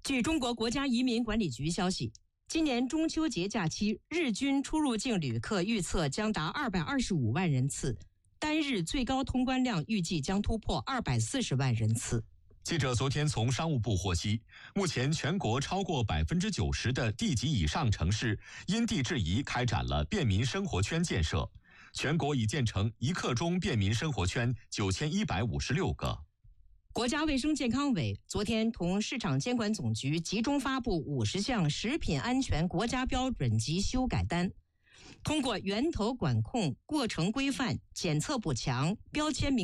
据中国国家移民管理局消息，今年中秋节假期日均出入境旅客预测将达225万人次，单日最高通关量预计将突破240万人次。 记者昨天从商务部获悉，目前全国超过90%的地级以上城市因地制宜开展了便民生活圈建设，全国已建成1刻钟便民生活圈9156个。 国家卫生健康委昨天同市场监管总局集中发布50项食品安全国家标准及修改单，通过源头管控、过程规范、检测补强、标签明